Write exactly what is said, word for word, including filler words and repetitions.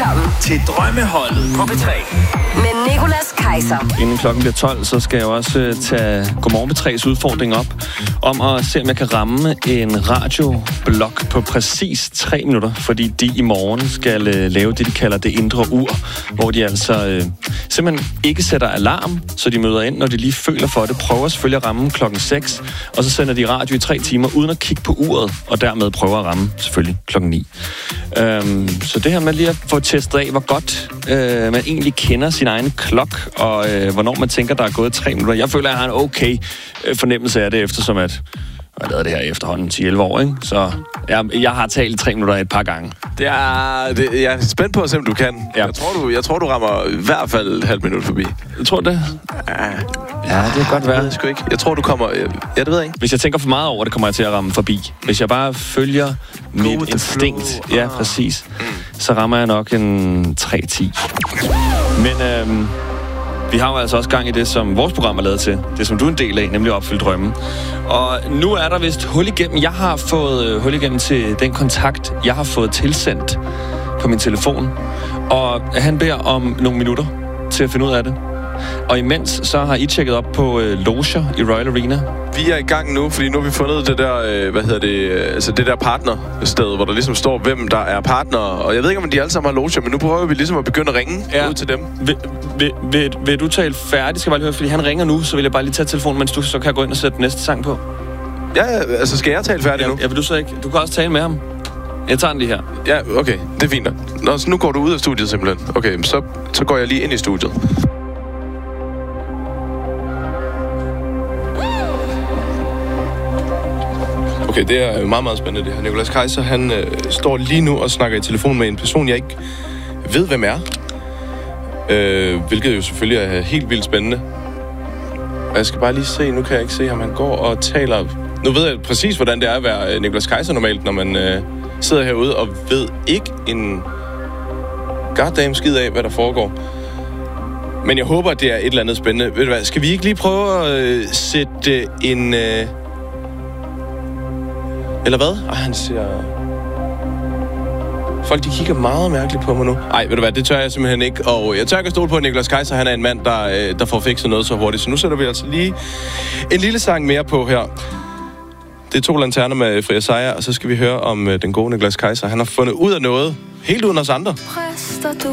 Velkommen til Drømmeholdet på P tre. med Nicolas Kaiser. Inden klokken bliver tolv, så skal jeg også tage Godmorgen P tre's udfordring op om at se, om jeg kan ramme en radioblok på præcis tre minutter, fordi de i morgen skal lave det, de kalder det indre ur, hvor de altså øh, simpelthen ikke sætter alarm, så de møder ind, når de lige føler for det, prøver selvfølgelig at ramme klokken seks, og så sender de radio i tre timer uden at kigge på uret, og dermed prøver at ramme selvfølgelig klokken ni. Øhm, så det her med lige at få testet af, hvor godt øh, man egentlig kender sin egen klok, og øh, hvornår man tænker, der er gået tre minutter. Jeg føler, at jeg har en okay øh, fornemmelse af det, eftersom at jeg har lavet det her efterhånden ti elleve år, ikke? Så jeg, jeg har talt i tre minutter et par gange. Det er, det, jeg er spændt på at se, om du kan. Ja. Jeg, tror, du, jeg tror, du rammer i hvert fald et halvt minut forbi. Jeg tror det. Ja, Ja, det kan godt være. Jeg ved sgu ikke. Jeg tror, du kommer... Ja, det ved jeg ikke. Hvis jeg tænker for meget over det, kommer jeg til at ramme forbi. Hvis jeg bare følger mit with the instinkt, flow. ja, præcis, så rammer jeg nok en tre ti. Men øhm, vi har jo altså også gang i det, som vores program er lavet til. Det, som du er en del af, nemlig at opfylde drømmen. Og nu er der vist hul igennem. Jeg har fået øh, hul igennem til den kontakt, jeg har fået tilsendt på min telefon. Og han beder om nogle minutter til at finde ud af det. Og imens så har I tjekket op på øh, loger i Royal Arena. Vi er i gang nu, fordi nu har vi fundet det der, øh, hvad hedder det, øh, altså det der partnersted, hvor der ligesom står, hvem der er partner. Og jeg ved ikke, om de alle sammen har loger, men nu prøver vi ligesom at begynde at ringe Ja. ud til dem. Vil, vil, vil, vil du tale færdig? Skal jeg bare lige høre, fordi han ringer nu, så vil jeg bare lige tage telefonen, mens du så kan gå ind og sætte næste sang på. Ja, altså skal jeg tale færdig Ja, nu? ja, vil du så ikke? Du kan også tale med ham. Jeg tager den lige her. Ja, okay. Det er fint. Nå, så nu går du ud af studiet simpelthen. Okay, så, så går jeg lige ind i studiet. Okay, det er meget, meget spændende det her. Nicolas Kaiser, han øh, står lige nu og snakker i telefon med en person, jeg ikke ved, hvem er. Øh, hvilket jo selvfølgelig er helt vildt spændende. Og jeg skal bare lige se, nu kan jeg ikke se ham, han går og taler... Nu ved jeg præcis, hvordan det er at være Nicolas Kaiser normalt, når man øh, sidder herude og ved ikke en goddamn skid af, hvad der foregår. Men jeg håber, at det er et eller andet spændende. Ved du hvad, skal vi ikke lige prøve at øh, sætte en... Øh... Eller hvad? Ej, han siger... Folk, de kigger meget mærkeligt på mig nu. Ej, ved du hvad, det tør jeg simpelthen ikke. Og jeg tør ikke at stole på, at Nicolas Kaiser, han er en mand, der, øh, der får fikset noget så hurtigt. Så nu sætter vi altså lige en lille sang mere på her. Det er To Lanterner med Fria Sejr, og så skal vi høre om øh, den gode Nicolas Kaiser. Han har fundet ud af noget, helt uden os andre. Præster du